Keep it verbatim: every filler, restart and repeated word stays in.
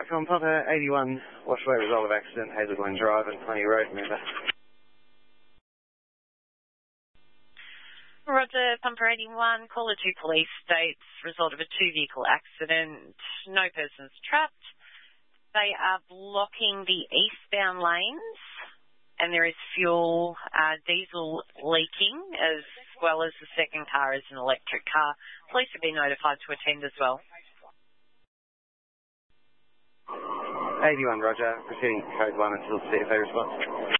com, Papa eighty-one, Washaway, result of accident, Hazel Glen Drive and Plenty Road, member. Roger, Pumper eighty-one, caller two police states, result of a two-vehicle accident, no persons trapped. They are blocking the eastbound lanes and there is fuel, uh, diesel leaking as well as the second car is an electric car. Police have been notified to attend as well. eighty-one, Roger, proceeding to code one until C F A response.